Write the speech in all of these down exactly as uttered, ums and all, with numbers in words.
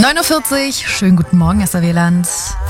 neun Uhr vierzig, schönen guten Morgen, S R W-Land.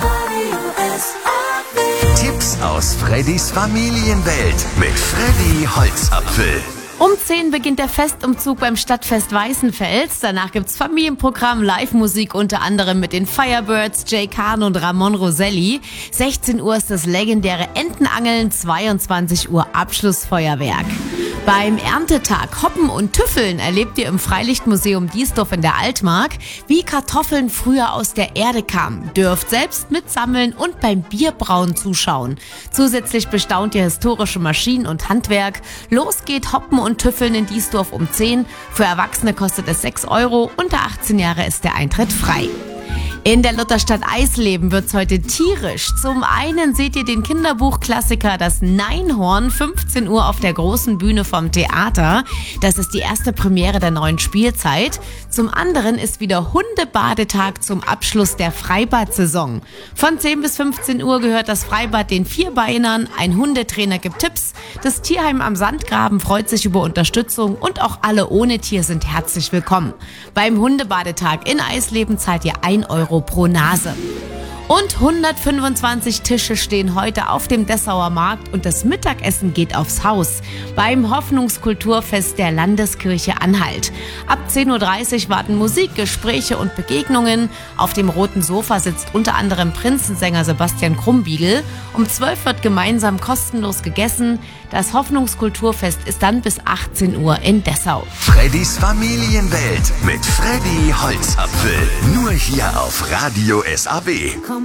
Tipps aus Freddys Familienwelt mit Freddy Holzapfel. Um zehn beginnt der Festumzug beim Stadtfest Weißenfels. Danach gibt's Familienprogramm, Live-Musik, unter anderem mit den Firebirds, Jay Kahn und Ramon Roselli. sechzehn Uhr ist das legendäre Entenangeln, zweiundzwanzig Uhr Abschlussfeuerwerk. Beim Erntetag Hoppen und Tüffeln erlebt ihr im Freilichtmuseum Diesdorf in der Altmark, wie Kartoffeln früher aus der Erde kamen. Dürft selbst mitsammeln und beim Bierbrauen zuschauen. Zusätzlich bestaunt ihr historische Maschinen und Handwerk. Los geht Hoppen und Tüffeln in Diesdorf um zehn. Für Erwachsene kostet es sechs Euro. Unter achtzehn Jahre ist der Eintritt frei. In der Lutherstadt Eisleben wird's heute tierisch. Zum einen seht ihr den Kinderbuchklassiker Das Neinhorn, fünfzehn Uhr auf der großen Bühne vom Theater. Das ist die erste Premiere der neuen Spielzeit. Zum anderen ist wieder Hundebadetag zum Abschluss der Freibad-Saison. Von zehn bis fünfzehn Uhr gehört das Freibad den Vierbeinern. Ein Hundetrainer gibt Tipps. Das Tierheim am Sandgraben freut sich über Unterstützung und auch alle ohne Tier sind herzlich willkommen. Beim Hundebadetag in Eisleben zahlt ihr ein Euro pro Nase. Und hundertfünfundzwanzig Tische stehen heute auf dem Dessauer Markt und das Mittagessen geht aufs Haus beim Hoffnungskulturfest der Landeskirche Anhalt. Ab zehn Uhr dreißig warten Musik, Gespräche und Begegnungen. Auf dem roten Sofa sitzt unter anderem Prinzensänger Sebastian Krumbiegel. Um zwölf wird gemeinsam kostenlos gegessen. Das Hoffnungskulturfest ist dann bis achtzehn Uhr in Dessau. Freddys Familienwelt mit Freddy Holzapfel. Nur hier auf Radio S A B.